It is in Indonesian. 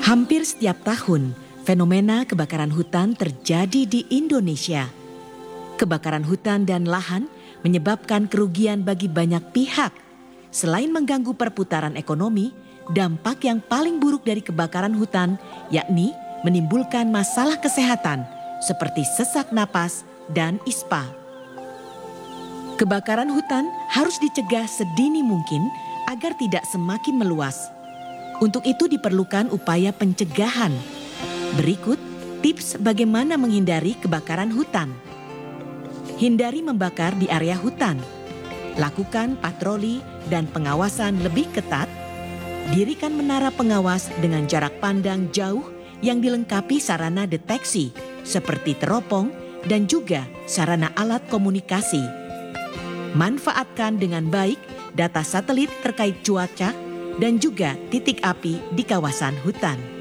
Hampir setiap tahun, fenomena kebakaran hutan terjadi di Indonesia. Kebakaran hutan dan lahan menyebabkan kerugian bagi banyak pihak. Selain mengganggu perputaran ekonomi, dampak yang paling buruk dari kebakaran hutan yakni menimbulkan masalah kesehatan seperti sesak napas dan ispa. Kebakaran hutan harus dicegah sedini mungkin agar tidak semakin meluas. Untuk itu diperlukan upaya pencegahan. Berikut tips bagaimana menghindari kebakaran hutan. Hindari membakar di area hutan. Lakukan patroli dan pengawasan lebih ketat. Dirikan menara pengawas dengan jarak pandang jauh yang dilengkapi sarana deteksi seperti teropong dan juga sarana alat komunikasi. Manfaatkan dengan baik data satelit terkait cuaca dan juga titik api di kawasan hutan.